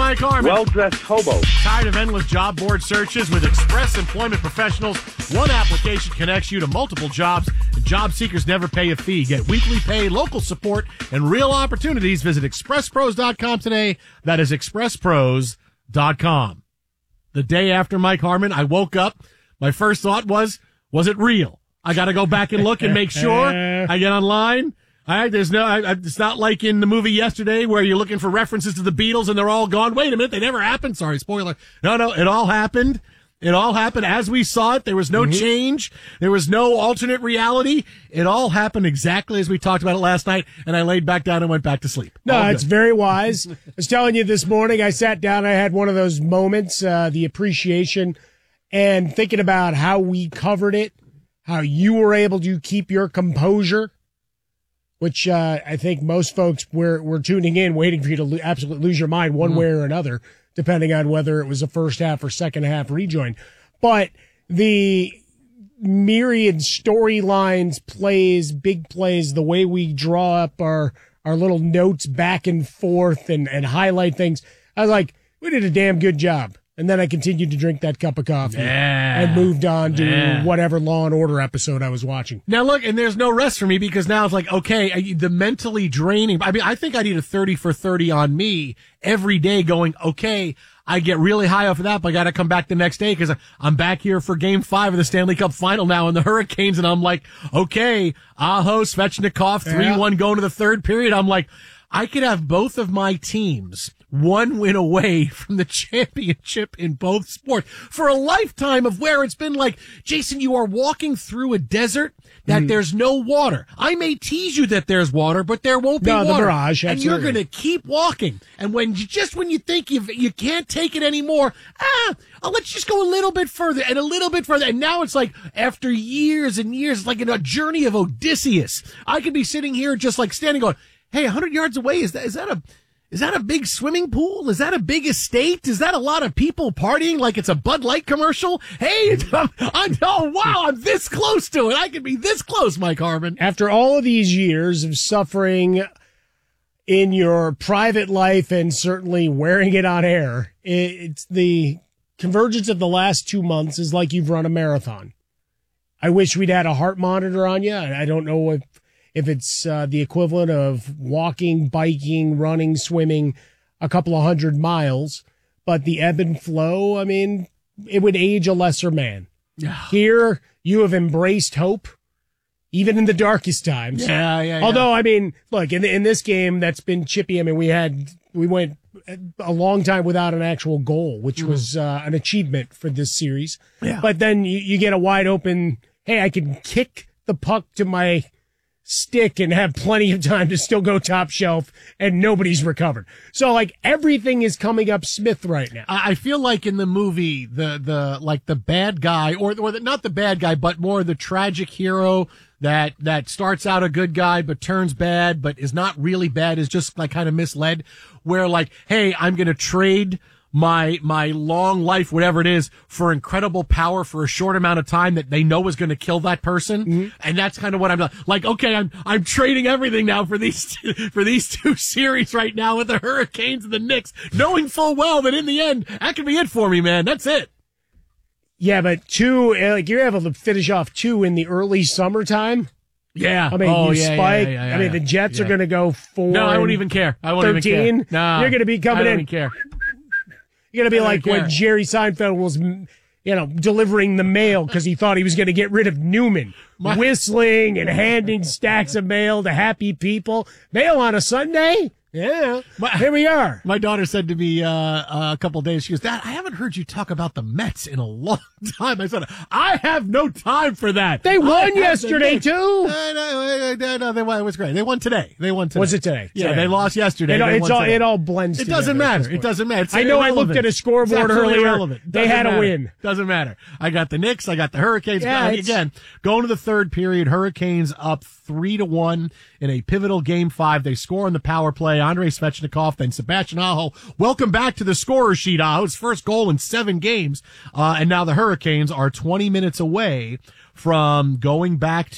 Mike Harmon. Well-dressed hobo. Tired of endless job board searches? With Express Employment Professionals, one application connects you to multiple jobs, and job seekers never pay a fee. Get weekly pay, local support, and real opportunities. Visit expresspros.com today. That is expresspros.com. The day after Mike Harmon, I woke up. My first thought was it real? I got to go back and look and make sure. I get online. It's not like in the movie yesterday where you're looking for references to the Beatles and they're all gone. Wait a minute, they never happened. Sorry, spoiler. No, it all happened. It all happened as we saw it. There was no change. There was no alternate reality. It all happened exactly as we talked about it last night, and I laid back down and went back to sleep. No, it's very wise. I was telling you this morning, I sat down, I had one of those moments, the appreciation, and thinking about how we covered it, how you were able to keep your composure, which I think most folks were tuning in, waiting for you to absolutely lose your mind one way or another, depending on whether it was a first half or second half rejoin. But the myriad storylines, plays, big plays, the way we draw up our little notes back and forth and highlight things, I was like, we did a damn good job. And then I continued to drink that cup of coffee and moved on to whatever Law and Order episode I was watching. Now look, and there's no rest for me because now it's like, okay, the mentally draining. I mean, I think I need a 30 for 30 on me every day going, okay, I get really high off of that, but I got to come back the next day because I'm back here for Game 5 of the Stanley Cup Final now in the Hurricanes. And I'm like, okay, Aho, Svechnikov, 3-1 going to the third period. I'm like, I could have both of my teams one win away from the championship in both sports for a lifetime of where it's been like, Jason, you are walking through a desert that there's no water. I may tease you that there's water, but there won't be water. The mirage, and you're going to keep walking. And when you think you can't take it anymore, let's just go a little bit further and a little bit further. And now it's like after years and years, it's like in a journey of Odysseus. I could be sitting here just like standing going, hey, 100 yards away, is that a big swimming pool? Is that a big estate? Is that a lot of people partying like it's a Bud Light commercial? Hey, I'm this close to it. I could be this close, Mike Harmon. After all of these years of suffering in your private life and certainly wearing it on air, it's the convergence of the last 2 months is like you've run a marathon. I wish we'd had a heart monitor on you. I don't know if it's the equivalent of walking, biking, running, swimming a couple of 100 miles, but the ebb and flow, I mean, it would age a lesser man. Here, you have embraced hope, even in the darkest times. Although, I mean, look, in this game that's been chippy, I mean, we went a long time without an actual goal, which was an achievement for this series. Yeah. But then you get a wide open, hey, I can kick the puck to my stick and have plenty of time to still go top shelf and nobody's recovered. So like everything is coming up Smith right now. I feel like in the movie, the bad guy or not the bad guy, but more the tragic hero that starts out a good guy, but turns bad, but is not really bad, is just like kind of misled, where like, hey, I'm going to trade my long life, whatever it is, for incredible power for a short amount of time that they know is going to kill that person. And that's kind of what I'm like. Okay, I'm trading everything now for these two series right now with the Hurricanes and the Knicks, knowing full well that in the end, that could be it for me, man. That's it. Yeah, but you're able to finish off 2 in the early summertime. Yeah. I mean, spike. I mean, the Jets are going to go 4. No, I won't even care. I won't 13. even care. No, you're going to be coming in. I don't even care. You're going to be like when Jerry Seinfeld was, delivering the mail because he thought he was going to get rid of Newman. Whistling and handing stacks of mail to happy people. Mail on a Sunday? Yeah. Here we are. My daughter said to me a couple of days, she goes, Dad, I haven't heard you talk about the Mets in a long time. I said, I have no time for that. They won yesterday, too. No, it was great. They won today. Was it today? Yeah, they lost yesterday. It all blends together. It doesn't matter. I know I looked at a scoreboard earlier. They had a win. Doesn't matter. I got the Knicks. I got the Hurricanes. Yeah, again, going to the third period, Hurricanes up 3-1 in a pivotal Game 5. They score on the power play. Andrei Svechnikov, then Sebastian Aho. Welcome back to the scorer sheet, Aho. His first goal in 7 games. And now the Hurricanes are 20 minutes away from going back